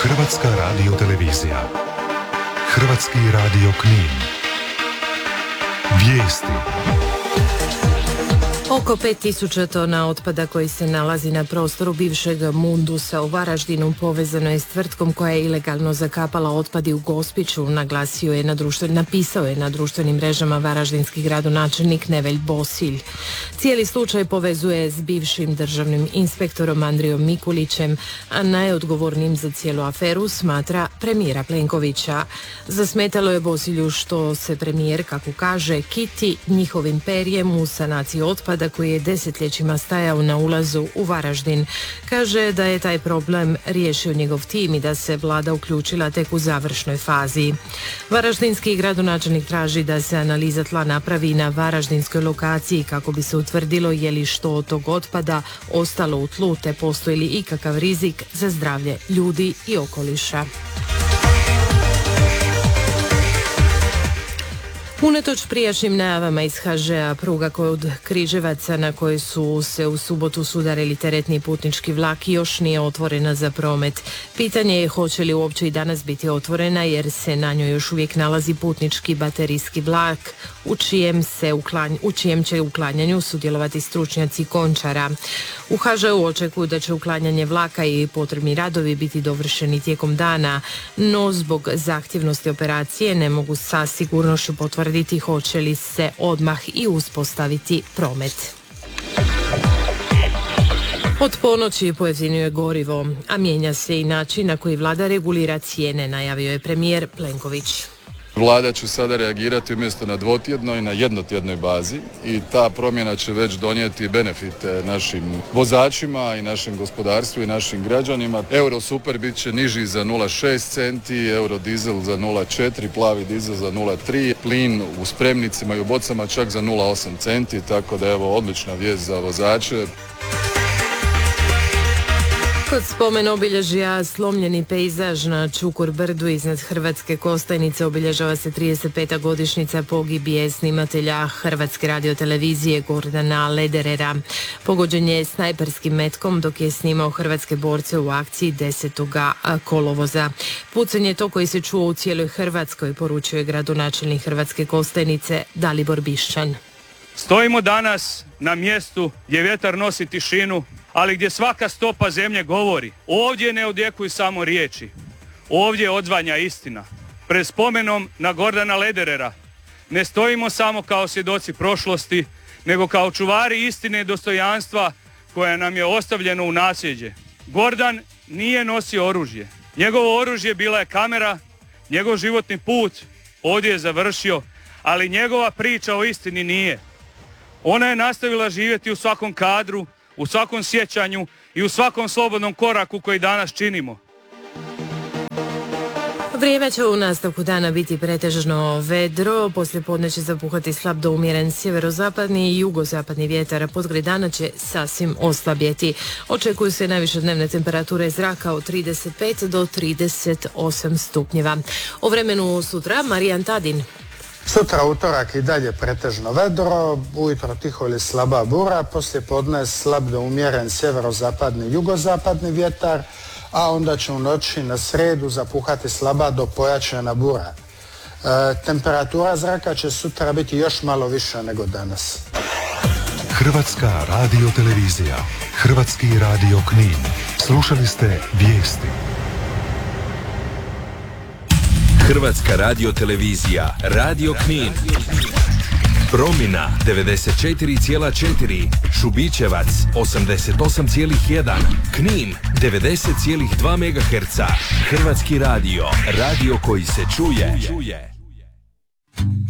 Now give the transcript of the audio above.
Hrvatska radiotelevizija. Hrvatski radio Knin. Vijesti. Oko 5000 tona otpada koji se nalazi na prostoru bivšeg Mundusa u Varaždinu povezano je s tvrtkom koja je ilegalno zakapala otpad u Gospiću, napisao je na društvenim mrežama varaždinski gradonačelnik Nevelj Bosilj. Cijeli slučaj povezuje s bivšim državnim inspektorom Andrijom Mikulićem, a najodgovornijim za cijelu aferu smatra premijera Plenkovića. Zasmetalo je Bosilju što se premijer, kako kaže, kiti njihovim perjem u sanaciji otpada koji je desetljećima stajao na ulazu u Varaždin. Kaže da je taj problem riješio njegov tim i da se vlada uključila tek u završnoj fazi. Varaždinski gradonačelnik traži da se analiza tla napravi na varaždinskoj lokaciji kako bi se utvrdilo je li što od tog otpada ostalo u tlu te postoji li ikakav rizik za zdravlje ljudi i okoliša. Unatoč prijašnjim najavama iz HŽ-a, pruga od Križevaca na kojoj su se u subotu sudarili teretni putnički vlak još nije otvorena za promet. Pitanje je hoće li uopće i danas biti otvorena jer se na njoj još uvijek nalazi putnički baterijski vlak u čijem će uklanjanju sudjelovati stručnjaci Končara. U HŽ-u očekuju da će uklanjanje vlaka i potrebni radovi biti dovršeni tijekom dana, no zbog zahtjevnosti operacije ne mogu sa sigurnošću potvrditi hoće li se odmah i uspostaviti promet. Od ponoći pojeftinjuje gorivo, a mijenja se i način na koji vlada regulira cijene, najavio je premijer Plenković. Vlada će sada reagirati umjesto na dvotjednoj, na jednotjednoj bazi i ta promjena će već donijeti benefite našim vozačima i našem gospodarstvu i našim građanima. Euro super bit će niži za 0,6 centi, euro dizel za 0,4, plavi dizel za 0,3, plin u spremnicima i u bocama čak za 0,8 centi, tako da evo odlična vijest za vozače. Kod spomen obilježja slomljeni pejzaž na Čukur brdu iznad Hrvatske Kostajnice obilježava se 35. godišnjica pogibije snimatelja Hrvatske radiotelevizije Gordana Lederera. Pogođen je snajperskim metkom dok je snimao hrvatske borce u akciji 10. kolovoza. Pucanje je to koji se čuo u cijeloj Hrvatskoj, poručio je gradonačelnik Hrvatske Kostajnice Dalibor Bišćan. Stojimo danas na mjestu gdje vjetar nosi tišinu, ali gdje svaka stopa zemlje govori. Ovdje ne odjekuju samo riječi, ovdje odzvanja istina. Pred spomenom na Gordana Lederera ne stojimo samo kao svjedoci prošlosti, nego kao čuvari istine i dostojanstva koje nam je ostavljeno u nasljeđe. Gordan nije nosio oružje. Njegovo oružje bila je kamera, njegov životni put ovdje je završio, ali njegova priča o istini nije. Ona je nastavila živjeti u svakom kadru, u svakom sjećanju i u svakom slobodnom koraku koji danas činimo. Vrijeme će u nastavku dana biti pretežno vedro, poslijepodne će zapuhati slab do umjeren sjeverozapadni i jugozapadni vjetar, a podgrijeh dana će sasvim oslabjeti. Očekuju se najviše dnevne temperature zraka od 35 do 38 stupnjeva. O vremenu sutra Marijan Tadin. Sutra utorak i dalje pretežno vedro, ujutro tiho ili slaba bura, poslije podne slab do umjeren sjeverozapadni jugozapadni vjetar, a onda će u noći na srijedu zapuhati slaba do pojačana bura. Temperatura zraka će sutra biti još malo više nego danas. Hrvatska radiotelevizija. Hrvatski radio Knin. Slušali ste vijesti. Hrvatska radiotelevizija, Radio Knin. Promina 94,4, Šubićevac 88,1, Knin 90,2 MHz. Hrvatski radio, radio koji se čuje.